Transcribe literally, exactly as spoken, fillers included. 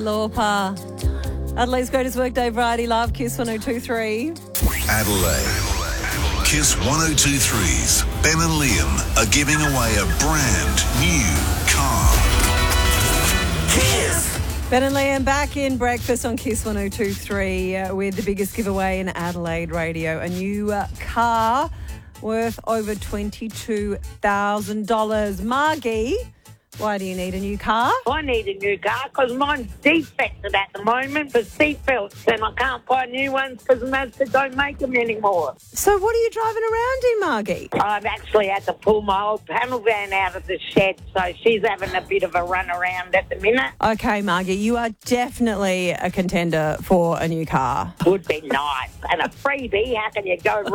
Lorpa. Adelaide's greatest workday variety love, Kiss one oh two three. Adelaide. Kiss one oh two three's Ben and Liam are giving away a brand new car. Kiss! Ben and Liam back in breakfast on Kiss one oh two three uh, with the biggest giveaway in Adelaide radio. A new uh, car worth over twenty-two thousand dollars. Margie, why do you need a new car? I need a new car because mine's defected at the moment for seatbelts and I can't buy new ones because Mazda don't make them anymore. So what are you driving around in, Margie? I've actually had to pull my old panel van out of the shed, so she's having a bit of a run around at the minute. Okay, Margie, you are definitely a contender for a new car. Would be nice. And a freebie, how can you go